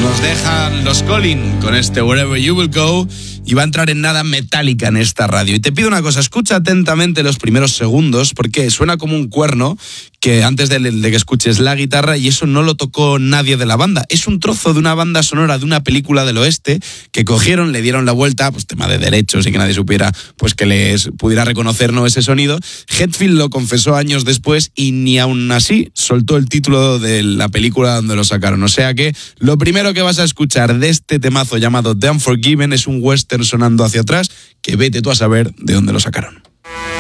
Nos dejan los Colin con este Wherever You Will Go y va a entrar en nada Metallica en esta radio. Y te pido una cosa, escucha atentamente los primeros segundos porque suena como un cuerno que antes de que escuches la guitarra, y eso no lo tocó nadie de la banda. Es un trozo de una banda sonora de una película del oeste que cogieron, le dieron la vuelta, pues tema de derechos y que nadie supiera, pues que les pudiera reconocer no ese sonido. Hetfield lo confesó años después y ni aún así soltó el título de la película donde lo sacaron. O sea que lo primero que vas a escuchar de este temazo llamado The Unforgiven es un western sonando hacia atrás que vete tú a saber de dónde lo sacaron.